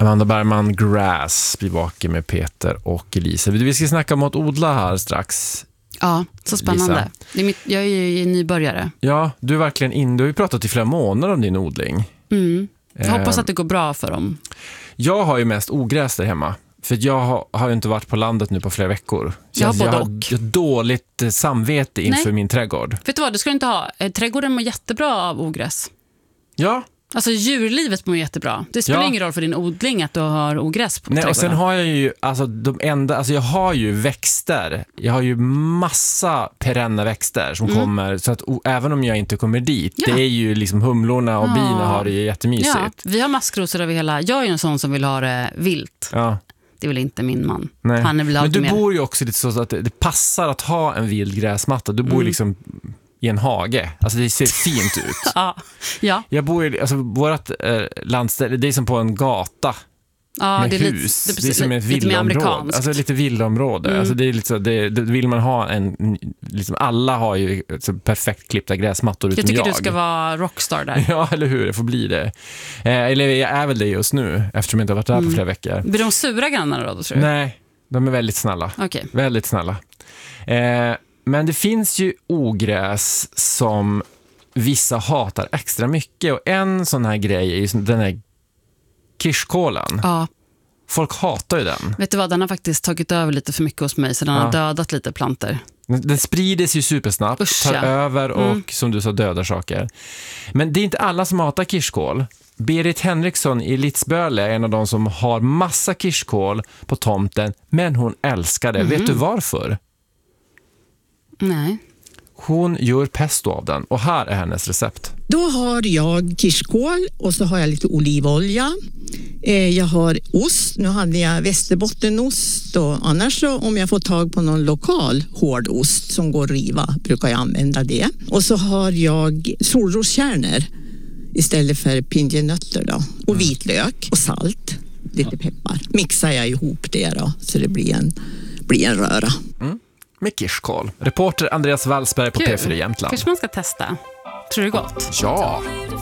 Amanda Bergman, Grass, bivake med Peter och Elisa. Vi ska snacka om att odla här strax. Ja, så spännande. Jag är ju nybörjare. Ja, du är verkligen du har ju pratat i flera månader om din odling. Jag hoppas att det går bra för dem. Jag har ju mest ogräs där hemma. För jag har ju inte varit på landet nu på flera veckor. Jag har dåligt samvete inför min trädgård. Vet du vad, du ska inte ha. Trädgården mår jättebra av ogräs. Ja. Alltså djurlivet mår jättebra. Det spelar ingen roll för din odling att du har ogräs på trädgården. Och sen har jag ju jag har ju växter. Jag har ju massa perenna växter som kommer, så att även om jag inte kommer dit, det är ju liksom humlorna och bina har det ju jättemysigt. Ja, vi har maskrosor över hela. Jag är ju en sån som vill ha det vilt. Ja. Det vill inte min man. Nej. Han är väl men du bor ju också lite så att det passar att ha en vild gräsmatta. Du bor liksom i en hage. Alltså det ser fint ut. Ja. Jag bor alltså vårt landställe, det är som på en gata. Ja, med det är hus. Lite, det är som ett villaområde. Alltså lite villaområde. Alltså det är lite så, det vill man ha liksom alla har ju så perfekt klippta gräsmattor utom jag. Jag tycker du ska vara rockstar där. Ja, eller hur? Det får bli det. Eller jag är väl det just nu eftersom jag inte har varit där på flera veckor. Blir de sura grannarna då, tror du? Nej, de är väldigt snälla. Okay. Väldigt snälla. Men det finns ju ogräs som vissa hatar extra mycket. Och en sån här grej är ju den här kirskålen. Ja. Folk hatar ju den. Vet du vad, den har faktiskt tagit över lite för mycket hos mig, så den har dödat lite planter. Den sprider ju supersnabbt, tar över och som du sa dödar saker. Men det är inte alla som hatar kirskål. Berit Henriksson i Litzböle är en av de som har massa kirskål på tomten, men hon älskar det. Vet du varför? Nej. Hon gör pesto av den och här är hennes recept. Då har jag kirskål och så har jag lite olivolja. Jag har ost. Nu hade jag västerbottenost och annars så, om jag får tag på någon lokal hårdost som går att riva brukar jag använda det. Och så har jag solroskärnor istället för pinjenötter då. Och vitlök och salt. Lite peppar. Mixar jag ihop det då så det blir en röra. Med kirskål. Reporter Andreas Wallsberg på P4 Jämtland. Kanske man ska testa. Tror du det är gott? Ja.